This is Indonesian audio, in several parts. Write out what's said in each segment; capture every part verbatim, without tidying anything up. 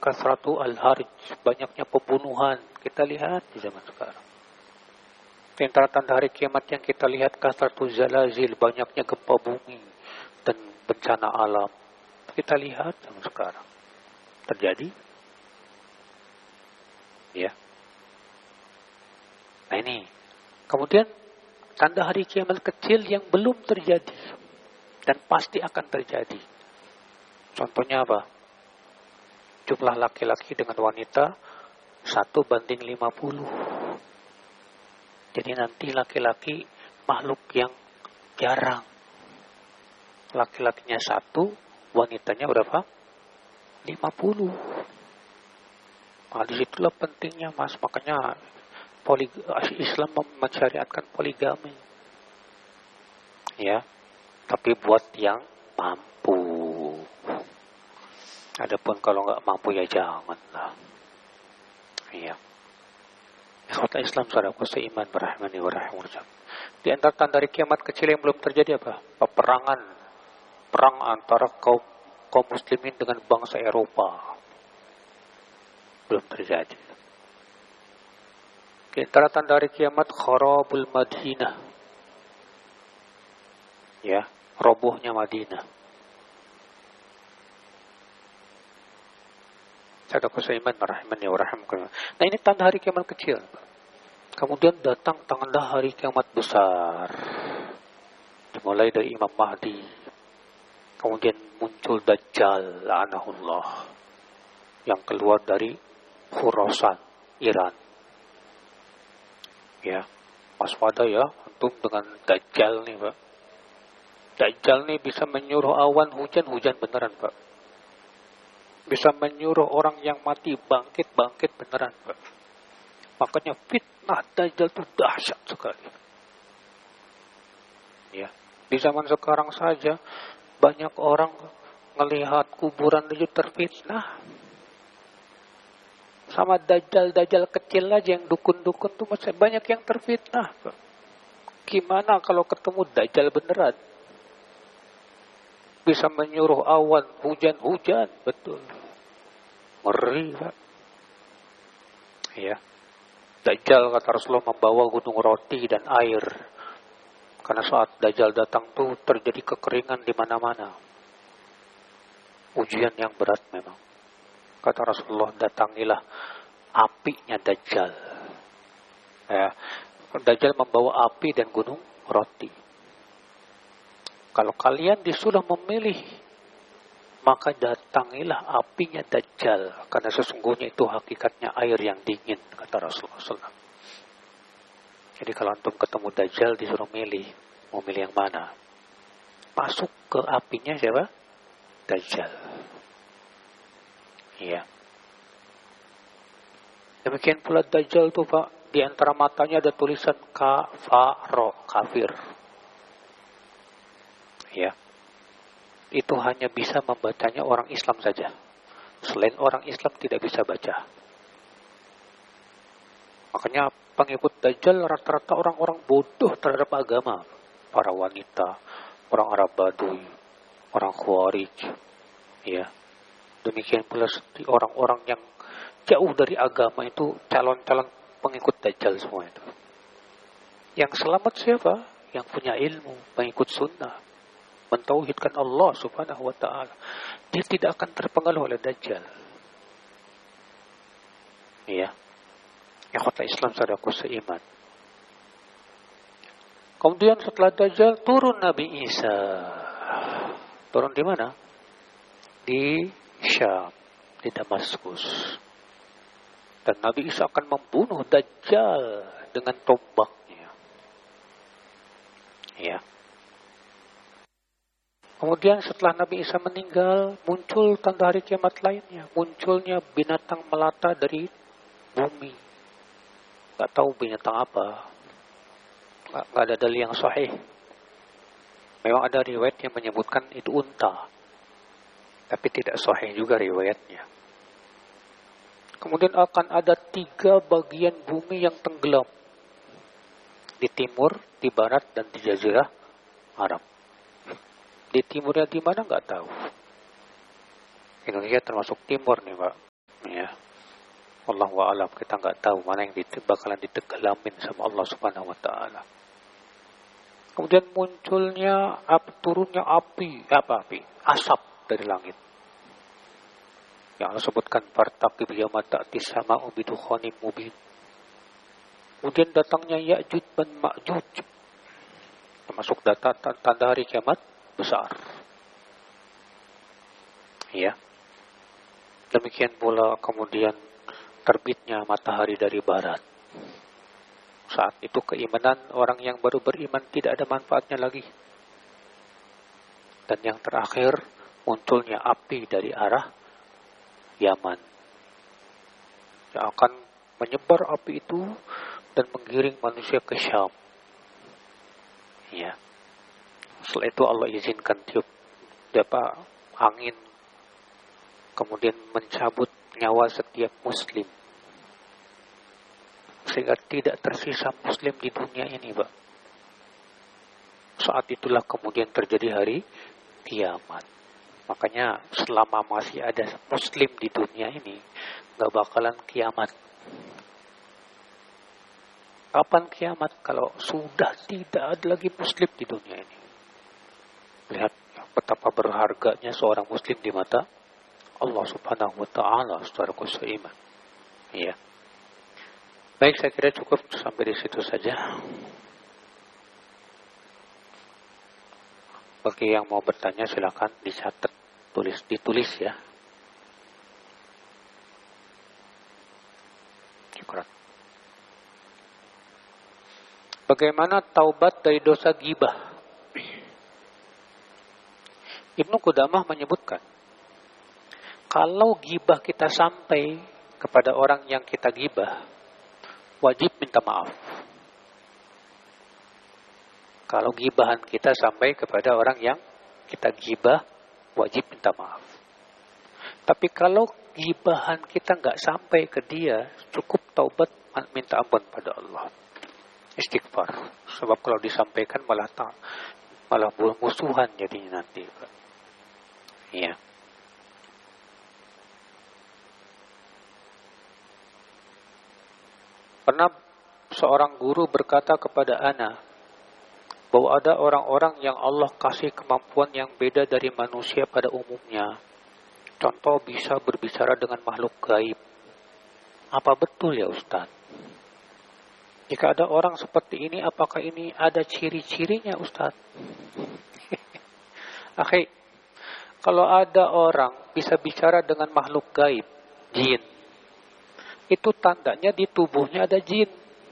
kasratu al-harj, banyaknya pembunuhan. Kita lihat di zaman sekarang. Di antara tanda hari kiamat yang kita lihat kasratu zalazil, banyaknya gempa bumi dan bencana alam. Kita lihat zaman sekarang terjadi. Ya. Nah ini. Kemudian tanda hari kiamat kecil yang belum terjadi dan pasti akan terjadi. Contohnya apa? Jumlah laki-laki dengan wanita satu banding lima puluh. Jadi nanti laki-laki makhluk yang jarang. Laki-lakinya satu, wanitanya berapa? lima puluh. Nah, disitulah pentingnya mas. Makanya polig- Islam mensyariatkan poligami. Ya, tapi buat yang mampu. Adapun kalau nggak mampu ya janganlah. Iya. Ikhwata Islam saudaraku seiman berahmani wa rahimahullah. Di antara tanda hari kiamat kecil yang belum terjadi apa? Peperangan, perang antara kaum kaum muslimin dengan bangsa Eropa. Belum terjadi. Di antara tanda hari kiamat kharabul Madinah. Ya, robohnya Madinah. Saudaraku seiman rahimani wa rahimakumullah. Nah ini tanda hari kiamat kecil. Kemudian datang tanda hari kiamat besar. Dimulai dari Imam Mahdi. Kemudian muncul Dajjal la'anahullah. Yang keluar dari Khurasan, Iran. Ya, waspada ya antum dengan Dajjal nih Pak. Dajjal nih bisa menyuruh awan hujan, hujan beneran Pak. Bisa menyuruh orang yang mati bangkit, bangkit beneran Pak. Makanya fitnah Dajjal itu dahsyat sekali. Ya, di zaman sekarang saja banyak orang melihat kuburan itu terfitnah. Sama Dajjal-Dajjal kecil aja yang dukun-dukun tuh masih banyak yang terfitnah Pak. Gimana kalau ketemu Dajjal beneran? Bisa menyuruh awan hujan-hujan, betul. Ngeri, Pak. Ya. Dajjal kata Rasulullah membawa gunung roti dan air. Karena saat Dajjal datang tuh terjadi kekeringan di mana-mana. Ujian yang berat memang. Kata Rasulullah, datangilah apinya Dajjal. Ya. Dajjal membawa api dan gunung roti. Kalau kalian disuruh memilih, maka datangilah apinya Dajjal. Karena sesungguhnya itu hakikatnya air yang dingin, kata Rasulullah shallallahu alaihi wasallam. Jadi kalau antum ketemu Dajjal disuruh milih, mau milih yang mana? Masuk ke apinya siapa? Dajjal. Iya. Demikian pula Dajjal tuh Pak, di antara matanya ada tulisan kafaro, kafir. Ya, itu hanya bisa membacanya orang Islam saja. Selain orang Islam tidak bisa baca. Makanya pengikut Dajjal rata-rata orang-orang bodoh terhadap agama. Para wanita, orang Arab Baduy, orang Khawarij. Ya, demikian pula orang-orang yang jauh dari agama itu calon-calon pengikut Dajjal semua itu. Yang selamat siapa? Yang punya ilmu, pengikut sunnah. Mentauhidkan Allah subhanahu wa ta'ala. Dia tidak akan terpengaruh oleh Dajjal. Iya. Ya kota Islam saudaraku seiman. Kemudian setelah Dajjal turun Nabi Isa. Turun di mana? Di Syam, di Damaskus. Dan Nabi Isa akan membunuh Dajjal dengan tombaknya. Ya. Kemudian setelah Nabi Isa meninggal, muncul tanda hari kiamat lainnya. Munculnya binatang melata dari bumi. Gak tahu binatang apa. Gak, gak ada dalil yang sahih. Memang ada riwayat yang menyebutkan itu unta. Tapi tidak sahih juga riwayatnya. Kemudian akan ada tiga bagian bumi yang tenggelam. Di timur, di barat, dan di Jazirah Arab. Di timurnya di mana nggak tahu. Indonesia termasuk timur nih Pak. Wallahu a'lam, kita nggak tahu mana yang dit- bakalan ditegelamin sama Allah Subhanahu wa taala. Kemudian munculnya api, turunnya api, apa api? Asap dari langit. Yang Allah sebutkan fartaqib yauma ta'ti sama'u bidukhanin mubin. Kemudian datangnya Ya'juj dan Ma'juj, termasuk data tanda hari kiamat besar. Ya. Demikian pula kemudian terbitnya matahari dari barat. Saat itu keimanan orang yang baru beriman tidak ada manfaatnya lagi. Dan yang terakhir, munculnya api dari arah Yaman. Yang akan menyebar api itu dan menggiring manusia ke Syam. Ya. Setelah itu Allah izinkan tiup apa, angin, kemudian mencabut nyawa setiap muslim, sehingga tidak tersisa muslim di dunia ini, Pak. Saat itulah kemudian terjadi hari kiamat. Makanya selama masih ada muslim di dunia ini, gak bakalan kiamat. Kapan kiamat? Kalau sudah tidak ada lagi muslim di dunia ini. Lihat betapa berharganya seorang muslim di mata Allah Subhanahu wa taala secara khusus-iman. Iya. Baik, saya kira cukup sampai di situ saja. Bagi yang mau bertanya silakan dicatat, tulis, ditulis ya. Syukur. Bagaimana taubat dari dosa ghibah? Ibnu Qudamah menyebutkan, kalau ghibah kita sampai kepada orang yang kita ghibah, wajib minta maaf. Kalau gibahan kita sampai kepada orang yang kita ghibah, wajib minta maaf. Tapi kalau gibahan kita nggak sampai ke dia, cukup taubat, minta ampun pada Allah. Istighfar. Sebab kalau disampaikan malah tak, malah musuhan jadinya nanti. Iya. Pernah seorang guru berkata kepada ana bahwa ada orang-orang yang Allah kasih kemampuan yang beda dari manusia pada umumnya. Contoh bisa berbicara dengan makhluk gaib. Apa betul ya Ustaz? Jika ada orang seperti ini, apakah ini ada ciri-cirinya Ustaz? Akhi, kalau ada orang bisa bicara dengan makhluk gaib, jin, itu tandanya di tubuhnya ada jin.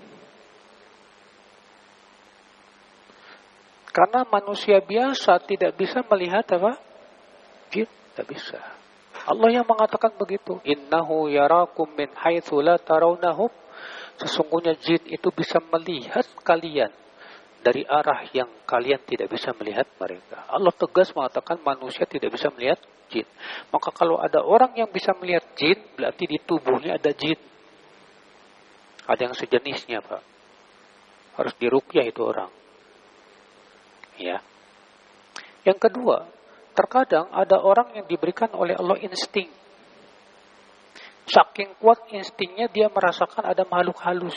Karena manusia biasa tidak bisa melihat apa? Jin, tidak bisa. Allah yang mengatakan begitu. Innahu yarakum min haitsu la tarawnahum. Sesungguhnya jin itu bisa melihat kalian dari arah yang kalian tidak bisa melihat mereka. Allah tegas mengatakan manusia tidak bisa melihat jin. Maka kalau ada orang yang bisa melihat jin, berarti di tubuhnya ada jin. Ada yang sejenisnya, Pak. Harus diruqyah itu orang. Ya. Yang kedua, terkadang ada orang yang diberikan oleh Allah insting. Saking kuat instingnya dia merasakan ada makhluk halus.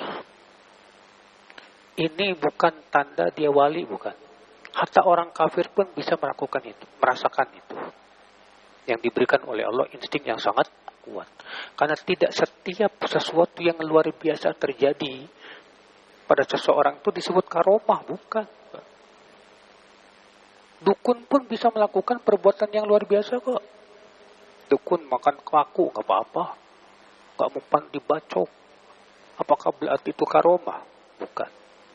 Ini bukan tanda dia wali, bukan. Hatta orang kafir pun bisa melakukan itu, merasakan itu. Yang diberikan oleh Allah insting yang sangat kuat. Karena tidak setiap sesuatu yang luar biasa terjadi pada seseorang itu disebut karomah, bukan. Dukun pun bisa melakukan perbuatan yang luar biasa kok. Dukun makan kaku, gak apa-apa. Gak mempan dibacok. Apakah berarti itu karomah? Bukan.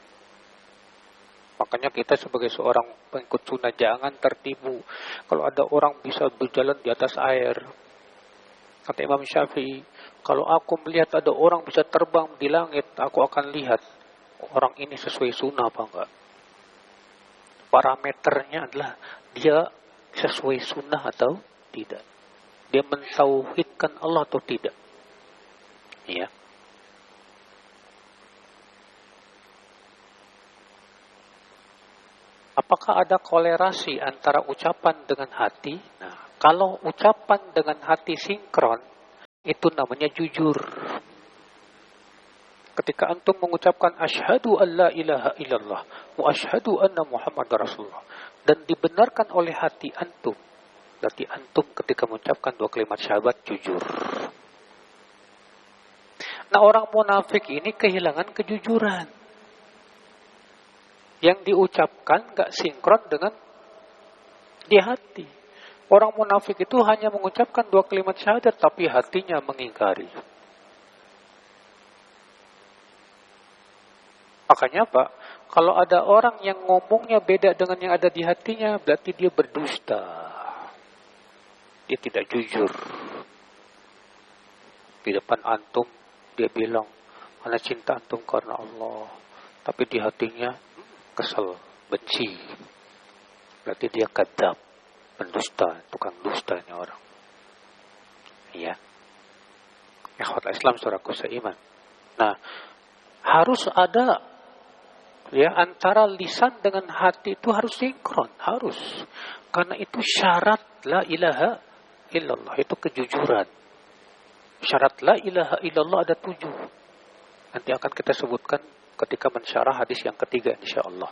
Makanya kita sebagai seorang pengikut sunnah jangan tertipu. Kalau ada orang bisa berjalan di atas air. Kata Imam Syafi'i, kalau aku melihat ada orang bisa terbang di langit, aku akan lihat orang ini sesuai sunnah apa enggak. Parameternya adalah dia sesuai sunnah atau tidak. Dia mentauhidkan Allah atau tidak. Ya. Apakah ada kolerasi antara ucapan dengan hati? Nah, kalau ucapan dengan hati sinkron, Itu namanya jujur. Ketika antum mengucapkan asyhadu an la ilaha illallah wa asyhadu anna muhammadar rasulullah dan dibenarkan oleh hati antum, berarti antum ketika mengucapkan dua kalimat syahadat jujur. Nah, orang munafik ini kehilangan kejujuran. Yang diucapkan gak sinkron dengan di hati. Orang munafik itu hanya mengucapkan dua kalimat syahadat tapi hatinya mengingkari. Makanya Pak, kalau ada orang yang ngomongnya beda dengan yang ada di hatinya, berarti dia berdusta. Dia tidak jujur. Di depan antum, dia bilang, ana cinta antum karena Allah. Tapi di hatinya, kesel, benci. Berarti dia kadzab, pendusta, tukang dusta ini orang. Iya. Ikhwatul Islam saudaraku seiman. Nah, harus ada ya antara lisan dengan hati itu harus sinkron, harus. Karena itu syarat la ilaha illallah, itu kejujuran. Syarat la ilaha illallah ada tujuh. Nanti akan kita sebutkan ketika mensyarah hadis yang ketiga insyaallah.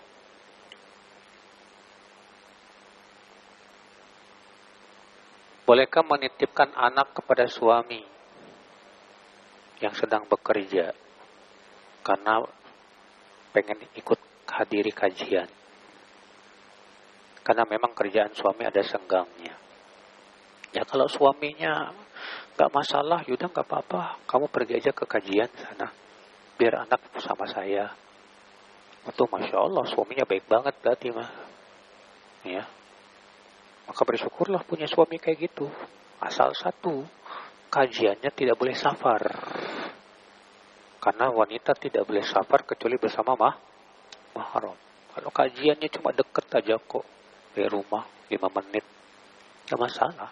Bolehkah menitipkan anak kepada suami yang sedang bekerja karena pengen ikut hadiri kajian? Karena memang kerjaan suami ada senggangnya. Ya kalau suaminya gak masalah, yaudah gak apa-apa, kamu pergi aja ke kajian sana, biar anak sama saya. Itu Masya Allah, suaminya baik banget berarti mah. Ya. Maka bersyukurlah punya suami kayak gitu. Asal satu, kajiannya tidak boleh safar. Karena wanita tidak boleh safar kecuali bersama mah, mahram. Kalau kajiannya cuma deket aja kok, dari rumah, lima menit, gak masalah.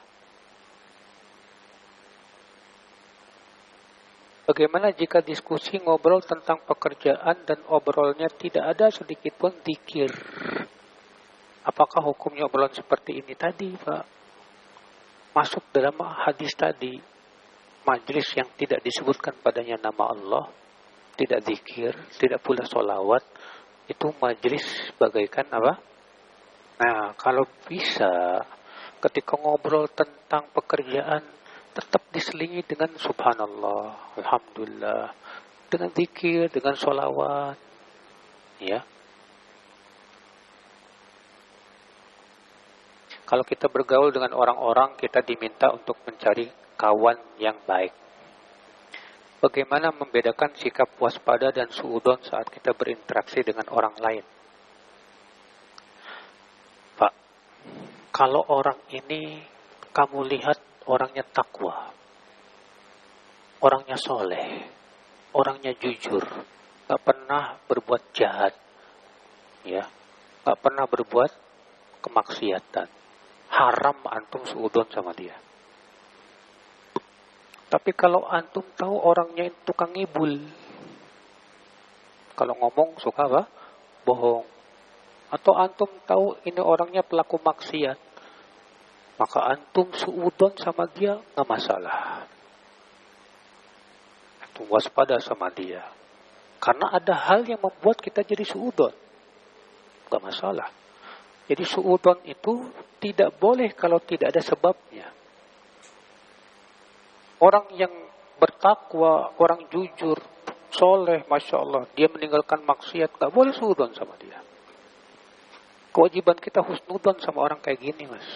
Bagaimana jika diskusi ngobrol tentang pekerjaan dan obrolnya tidak ada sedikit pun dzikir? Apakah hukumnya obrolan seperti ini tadi, Pak? Masuk dalam hadis tadi, majlis yang tidak disebutkan padanya nama Allah, tidak zikir, tidak pula sholawat, itu majlis bagaikan apa? Nah, kalau bisa, ketika ngobrol tentang pekerjaan, tetap diselingi dengan subhanallah, alhamdulillah, dengan zikir, dengan sholawat, ya. Kalau kita bergaul dengan orang-orang, kita diminta untuk mencari kawan yang baik. Bagaimana membedakan sikap waspada dan suudzon saat kita berinteraksi dengan orang lain? Pak, kalau orang ini kamu lihat orangnya takwa, orangnya soleh, orangnya jujur, gak pernah berbuat jahat, ya, gak pernah berbuat kemaksiatan, haram antum suudzon sama dia. Tapi kalau antum tahu orangnya itu tukang ngibul, kalau ngomong suka apa? Bohong. Atau antum tahu ini orangnya pelaku maksiat, maka antum suudzon sama dia nggak masalah. Antum waspada sama dia. Karena ada hal yang membuat kita jadi suudzon, nggak masalah. Jadi suudzon itu tidak boleh kalau tidak ada sebabnya. Orang yang bertakwa, orang jujur, soleh, Masya Allah, dia meninggalkan maksiat, gak boleh suudzon sama dia. Kewajiban kita husnudzon sama orang kayak gini, mas.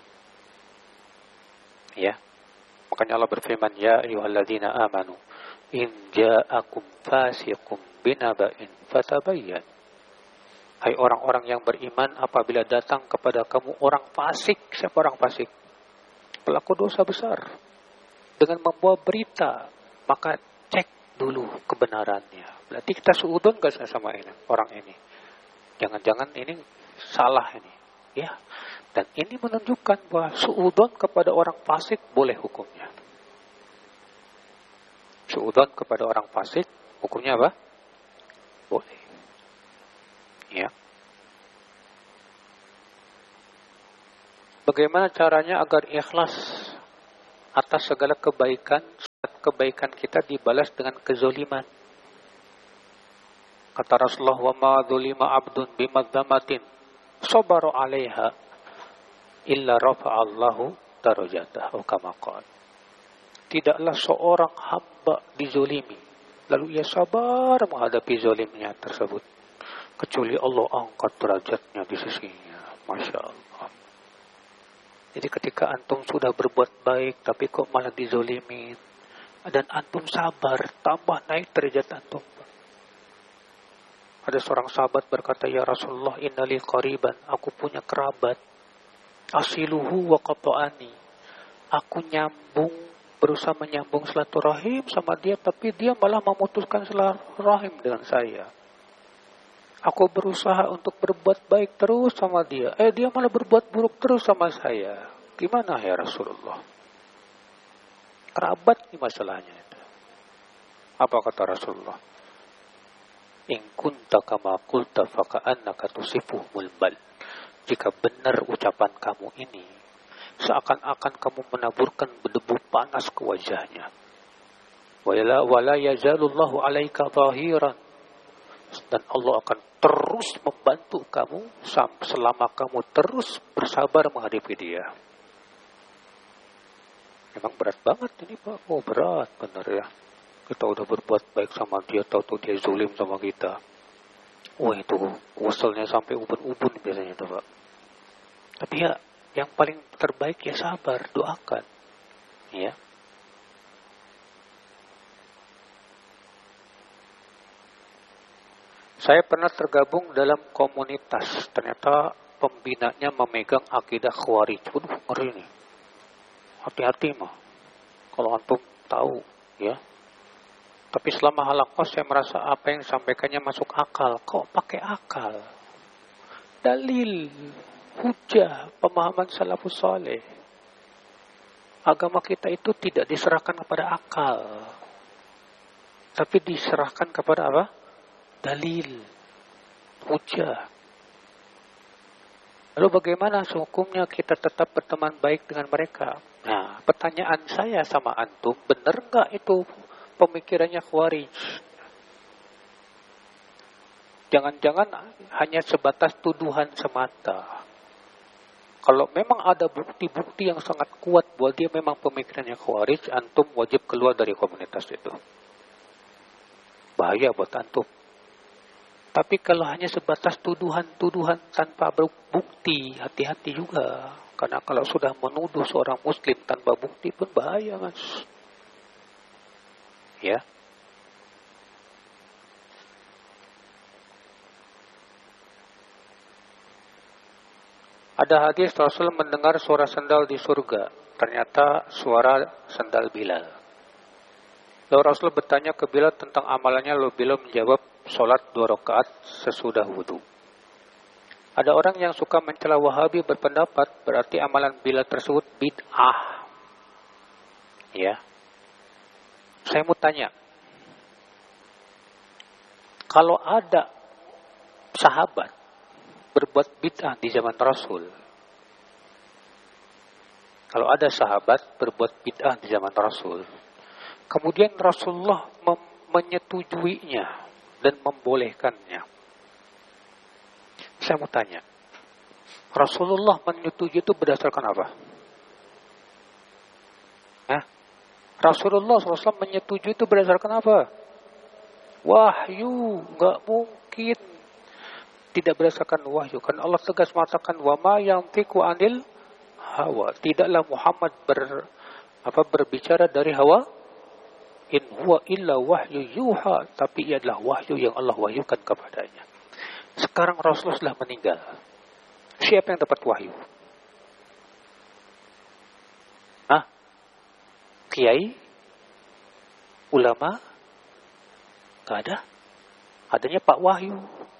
Ya, makanya Allah berfirman, ya ayyuhalladzina amanu, in ja'akum fasiqum binaba'in fatabayyan. Hai orang-orang yang beriman, apabila datang kepada kamu orang fasik, siapa orang fasik? Pelaku dosa besar. Dengan membawa berita, maka cek dulu kebenarannya. Berarti kita suudzon gak sama ini, orang ini? Jangan-jangan ini salah ini, ya. Dan ini menunjukkan bahwa suudzon kepada orang fasik boleh hukumnya. Suudzon kepada orang fasik hukumnya apa? Boleh. Ya. Bagaimana caranya agar ikhlas atas segala kebaikan saat kebaikan kita dibalas dengan kezoliman. Kata Rasulullah, wa ma dzulima abdun bimadzamatin sabara 'alaiha illa rafa'allahu darajatahu kama qala. Tidaklah seorang hamba dizolimi lalu ia sabar menghadapi zolimnya tersebut, kecuali Allah angkat derajatnya di sisinya. Masya Allah. Jadi ketika antum sudah berbuat baik tapi kok malah dizolimi, dan antum sabar, tambah naik derajat antum. Ada seorang sahabat berkata, ya Rasulullah, innali qariban, aku punya kerabat, asiluhu wa qata'ani, aku nyambung, berusaha menyambung silaturahim sama dia, tapi dia malah memutuskan silaturahim dengan saya. Aku berusaha untuk berbuat baik terus sama dia, eh dia malah berbuat buruk terus sama saya. Gimana ya Rasulullah? Kerabat ini masalahnya itu. Apa kata Rasulullah? In kunta kama qulta faka'annaka tusifuhul bal. Jika benar ucapan kamu ini, seakan-akan kamu menaburkan berdebu panas ke wajahnya. Wala wala yazalullahu alaika zahiran. Dan Allah akan terus membantu kamu selama kamu terus bersabar menghadapi dia. Memang berat banget ini Pak. Oh berat benar ya. Kita udah berbuat baik sama dia, tahu-tahu dia zulim sama kita. Wah itu usulnya sampai ubun-ubun biasanya itu Pak. Tapi ya yang paling terbaik ya sabar, doakan. Ya. Saya pernah tergabung dalam komunitas. Ternyata pembinanya memegang akidah Khawarij. Waduh, ngeri nih. Hati-hati mah. Kalau antum tahu, ya. Tapi selama halaqah saya merasa apa yang disampaikannya masuk akal. Kok pakai akal? Dalil, hujah, pemahaman salafus saleh. Agama kita itu tidak diserahkan kepada akal, tapi diserahkan kepada apa? Dalil, hujah. Lalu bagaimana hukumnya kita tetap berteman baik dengan mereka? Nah, pertanyaan saya sama antum, benar nggak itu pemikirannya Khawarij? Jangan-jangan hanya sebatas tuduhan semata. Kalau memang ada bukti-bukti yang sangat kuat bahwa dia memang pemikirannya Khawarij, antum wajib keluar dari komunitas itu. Bahaya buat antum. Tapi kalau hanya sebatas tuduhan-tuduhan tanpa bukti, hati-hati juga. Karena kalau sudah menuduh seorang muslim tanpa bukti pun bahaya, Mas. Ya. Ada hadis Rasul mendengar suara sandal di surga. Ternyata suara sandal Bilal. Lalu Rasul bertanya ke Bilal tentang amalannya. Lalu Bilal menjawab, sholat dua rakaat sesudah wudu. Ada orang yang suka mencela Wahabi berpendapat berarti amalan Bilal tersebut bid'ah. Ya. Saya mau tanya, kalau ada sahabat berbuat bid'ah di zaman Rasul, kalau ada sahabat berbuat bid'ah di zaman Rasul, kemudian Rasulullah mem- menyetujuinya dan membolehkannya, saya mau tanya, Rasulullah menyetujui itu berdasarkan apa? Hah? Rasulullah shallallahu alaihi wasallam menyetujui itu berdasarkan apa? Wahyu, nggak mungkin tidak berdasarkan wahyu. Kan Allah tegas mengatakan, wa ma yantiqu anil hawa. Tidaklah Muhammad ber, apa, berbicara dari hawa. In huwa illa wahyu yuha. Tapi ia adalah wahyu yang Allah wahyukan kepadanya. Sekarang Rasulullah sudah meninggal. Siapa yang dapat wahyu? Hah? Kiai? Ulama? Gak ada. Adanya Pak Wahyu.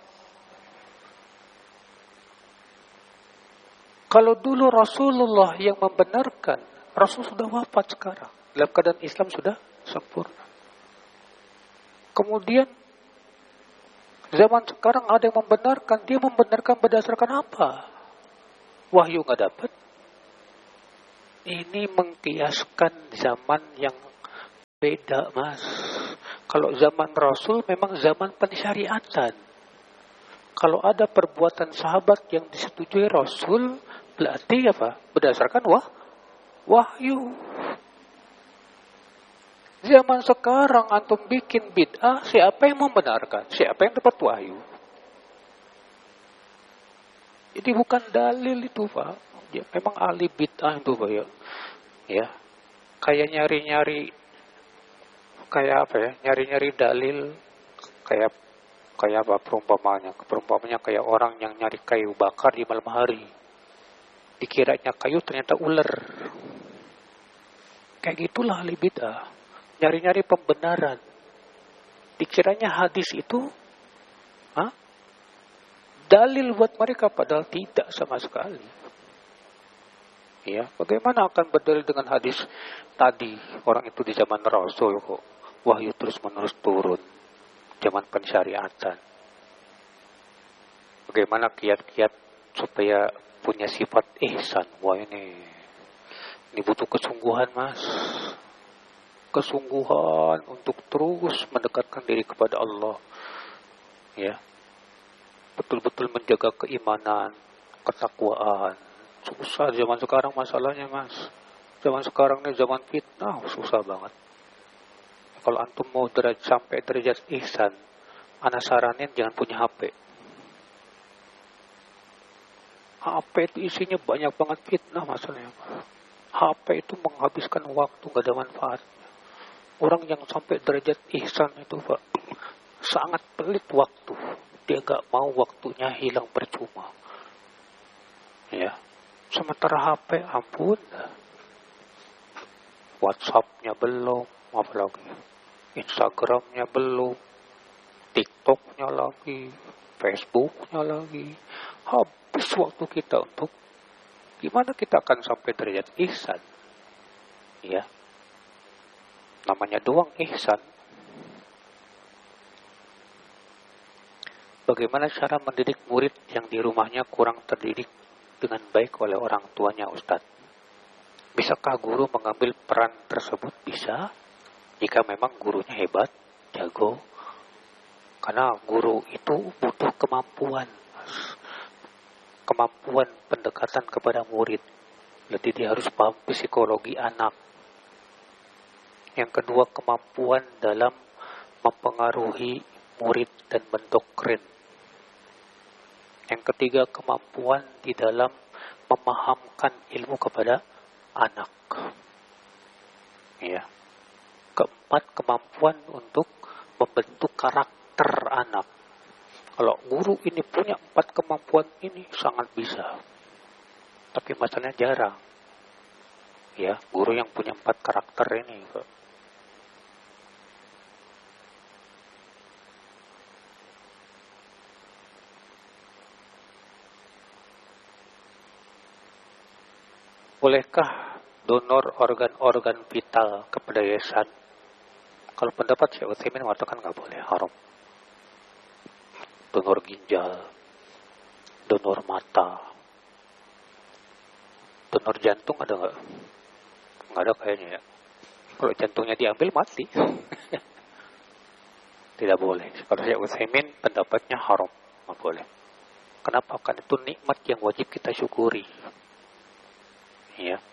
Kalau dulu Rasulullah yang membenarkan, Rasul sudah wafat sekarang. Dalam keadaan Islam sudah sempurna. Kemudian zaman sekarang ada yang membenarkan. Dia membenarkan berdasarkan apa? Wahyu nggak dapat. Ini mengkiaskan zaman yang Beda, Mas. Kalau zaman Rasul memang zaman pensyariatan. Kalau ada perbuatan sahabat yang disetujui Rasul, berarti apa? Berdasarkan wah, wahyu. Zaman sekarang antum bikin bid'ah, siapa yang membenarkan? Siapa yang dapat wahyu? Jadi bukan dalil itu, Pak. Ya, memang ahli bid'ah itu, Pak. Ya. ya. Kayak nyari-nyari, kayak apa ya? Nyari-nyari dalil, kayak kayak apa perumpamanya? Perumpamanya kayak orang yang nyari kayu bakar di malam hari. Dikiranya kayu ternyata ular. Kayak gitulah ahli bid'ah. Nyari-nyari pembenaran. Dikiranya hadis itu ha? dalil buat mereka, padahal tidak sama sekali. Ya, bagaimana akan berdalil dengan hadis tadi? Orang itu di zaman Rasul kok wahyu terus menerus turun. Zaman pensyariatan. Bagaimana kiat-kiat supaya punya sifat ihsan? Wah ini, ini butuh kesungguhan, Mas. Kesungguhan untuk terus mendekatkan diri kepada Allah. Ya. Betul-betul menjaga keimanan, ketakwaan. Susah zaman sekarang masalahnya, Mas. Zaman sekarang ini zaman fitnah, susah banget. Kalau antum mau derajat, sampai derajat ihsan, ana saranin jangan punya H P. H P itu isinya banyak banget fitnah masalahnya. H P itu menghabiskan waktu, gak ada manfaatnya. Orang yang sampai derajat ihsan itu, Pak, sangat pelit waktu. Dia gak mau waktunya hilang percuma. Ya. Sementara H P, ampun. WhatsApp-nya belum, apalagi Instagram-nya belum, TikTok-nya lagi, Facebook-nya lagi. Habis waktu kita untuk gimana kita akan sampai derajat ihsan? Ya. Namanya doang ihsan. Bagaimana cara mendidik murid yang di rumahnya kurang terdidik dengan baik oleh orang tuanya, Ustadz? Bisakah guru mengambil peran tersebut? Bisa. Jika memang gurunya hebat, jago. Karena guru itu butuh kemampuan. Kemampuan pendekatan kepada murid. Jadi dia harus paham psikologi anak. Yang kedua, kemampuan dalam mempengaruhi murid dan mendoktrin. Yang ketiga, kemampuan di dalam memahamkan ilmu kepada anak. Ya. Keempat, kemampuan untuk membentuk karakter anak. Kalau guru ini punya empat kemampuan ini, sangat bisa. Tapi masalahnya jarang. Ya, guru yang punya empat karakter ini. Bolehkah donor organ-organ vital kepada yayasan? Kalau pendapat Syekh Utsaimin mengatakan nggak boleh, haram. Donor ginjal, donor mata, donor jantung ada nggak? Nggak ada kayaknya ya. Kalau jantungnya diambil mati, tidak boleh. Kalau Syekh Utsaimin pendapatnya haram, nggak boleh. Kenapa? Karena itu nikmat yang wajib kita syukuri. Ya.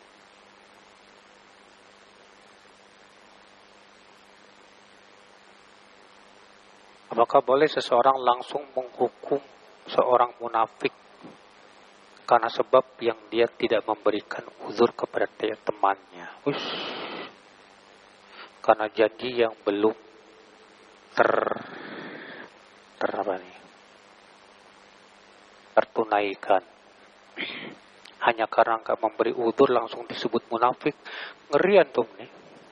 Apakah boleh seseorang langsung menghukum seorang munafik karena sebab yang dia tidak memberikan uzur kepada temannya? Ush. Karena janji yang belum ter, ter apa nih? tertunaikan. Hanya karena nggak memberi uzur langsung disebut munafik. Ngeri antum nih.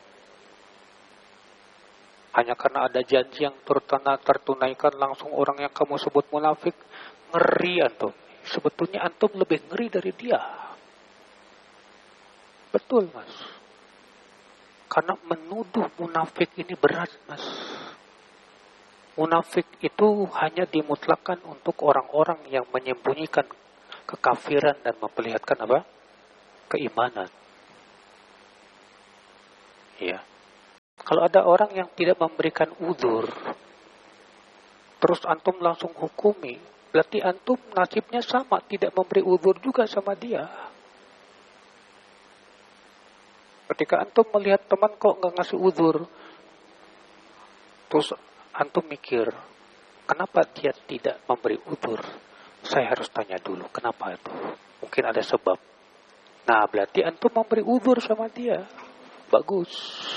Hanya karena ada janji yang tertunaikan langsung orang yang kamu sebut munafik. Ngeri antum. Sebetulnya antum lebih ngeri dari dia. Betul, Mas. Karena menuduh munafik ini berat, Mas. Munafik itu hanya dimutlakan untuk orang-orang yang menyembunyikan kekafiran dan memperlihatkan apa? Keimanan. Ya. Kalau ada orang yang tidak memberikan udzur, terus antum langsung hukumi, berarti antum nasibnya sama, tidak memberi udzur juga sama dia. Ketika antum melihat teman kok nggak ngasih udzur, terus antum mikir, kenapa dia tidak memberi udzur? Saya harus tanya dulu, kenapa itu? Mungkin ada sebab. Nah, berarti antum memberi udzur sama dia. Bagus.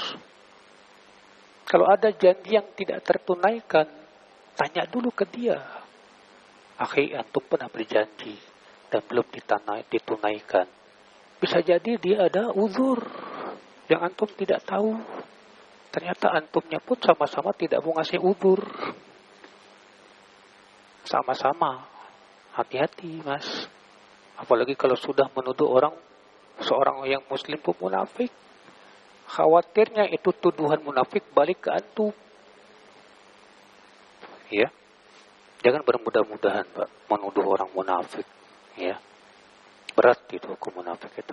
Kalau ada janji yang tidak tertunaikan, tanya dulu ke dia. Akhi, antum pernah berjanji dan belum ditanai, ditunaikan. Bisa jadi dia ada uzur yang antum tidak tahu. Ternyata antumnya pun sama-sama tidak mau ngasih uzur. Sama-sama. Hati-hati, Mas. Apalagi kalau sudah menuduh orang, seorang yang muslim pun munafik. Khawatirnya itu tuduhan munafik balik ke antum. Ya. Jangan bermudah-mudahan, Pak, menuduh orang munafik. Ya. Berat itu hukum munafik itu.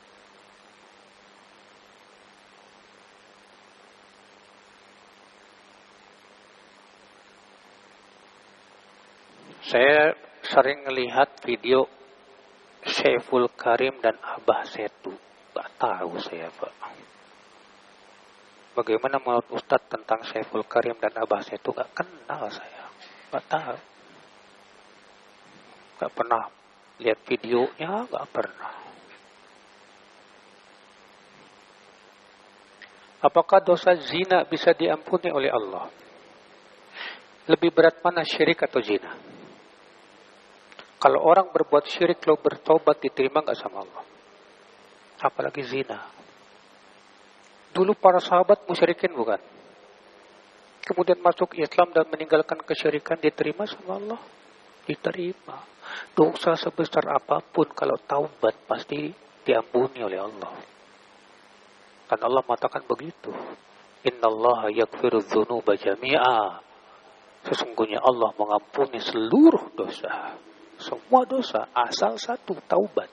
Saya sering melihat video Syaiful Karim dan Abah Setu. Gak tahu saya, Pak. Bagaimana menurut Ustadz tentang Syaiful Karim dan Abah Setu? Gak kenal saya. Gak tahu. Gak pernah lihat videonya, gak pernah. Apakah dosa zina bisa diampuni oleh Allah? Lebih berat mana, syirik atau zina? Kalau orang berbuat syirik lalu bertobat, diterima gak sama Allah? Apalagi zina. Dulu para sahabat musyrikin bukan? Kemudian masuk Islam dan meninggalkan kesyirikan, diterima sama Allah? Diterima. Dosa sebesar apapun kalau taubat pasti diampuni oleh Allah. Dan Allah mengatakan begitu. Innallaha yaghfiru dzunuba jami'a. Sesungguhnya Allah mengampuni seluruh dosa. Semua dosa asal satu, taubat.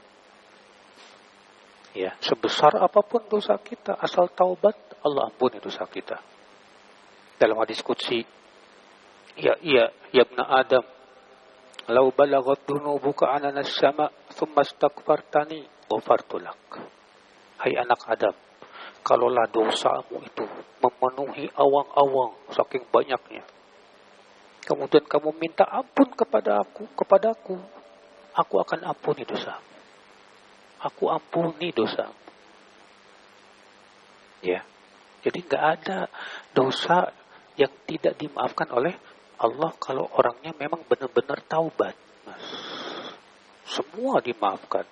Ya, sebesar apapun dosa kita, asal taubat, Allah ampuni dosa kita. Dalam hadis qudsi, ya iya, ya ibna Adam, lau balaghat dunubuka anana as-sama, thumma astaghfartani, ghafartu lak. Hai anak Adam, kalaulah dosamu itu memenuhi awang-awang saking banyaknya, kemudian kamu minta ampun kepada aku, kepadaku, aku akan ampuni dosa. Aku ampuni dosa. Ya. Jadi nggak ada dosa yang tidak dimaafkan oleh Allah kalau orangnya memang benar-benar taubat, Mas. Semua dimaafkan.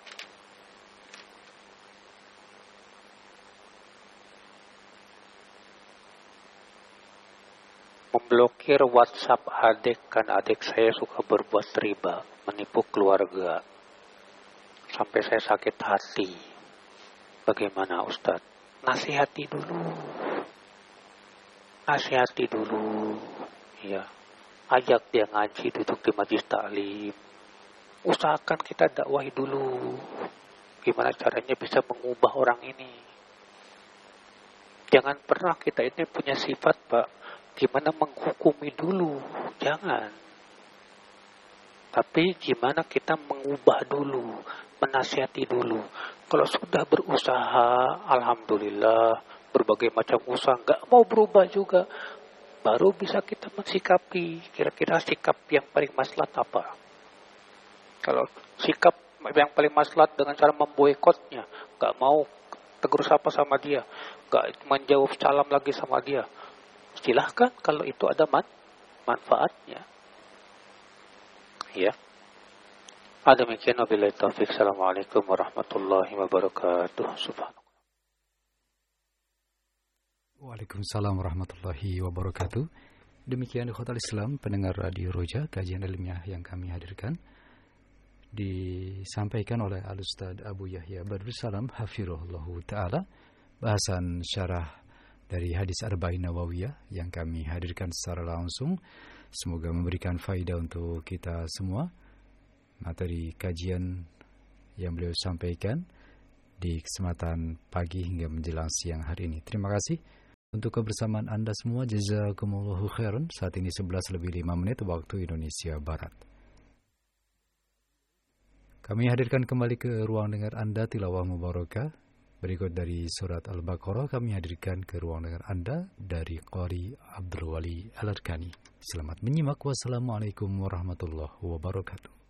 Memblokir WhatsApp adik, kan adik saya suka berbuat riba, menipu keluarga. Sampai saya sakit hati. Bagaimana, Ustadz? Nasihati dulu. Nasihati dulu. Ya. Ajak dia ngaji, duduk di majlis taklim. Usahakan kita dakwahi dulu. Gimana caranya bisa mengubah orang ini. Jangan pernah kita ini punya sifat, Pak, gimana menghukumi dulu. Jangan. Tapi gimana kita mengubah dulu, menasihati dulu. Kalau sudah berusaha, alhamdulillah, berbagai macam usaha, nggak mau berubah juga, baru bisa kita mensikapi, kira-kira sikap yang paling maslahat apa. Kalau sikap yang paling maslahat dengan cara memboikotnya, nggak mau tegur sapa sama dia, nggak menjawab salam lagi sama dia, silahkan kalau itu ada man- manfaatnya. Ya. Ada demikian, wabillahi taufik. Assalamualaikum warahmatullahi wabarakatuh. Subhanallah. Waalaikumsalam warahmatullahi wabarakatuh. Demikian ikhwatal Islam, pendengar Radio Roja, kajian ilmiah yang kami hadirkan disampaikan oleh Al-Ustaz Abu Yahya Badrus Salam hafirullahu ta'ala, bahasan syarah dari hadis Arba'in Nawawiyah yang kami hadirkan secara langsung. Semoga memberikan faedah untuk kita semua. Materi kajian yang beliau sampaikan di kesempatan pagi hingga menjelang siang hari ini. Terima kasih. Untuk kebersamaan Anda semua, jazakumullahu khairan. Saat ini sebelas lebih lima menit waktu Indonesia Barat. Kami hadirkan kembali ke ruang dengar Anda tilawah mubarakah. Berikut dari surat Al-Baqarah kami hadirkan ke ruang dengar Anda dari Qari Abdul Wali Al-Arkani. Selamat menyimak. Wassalamualaikum warahmatullahi wabarakatuh.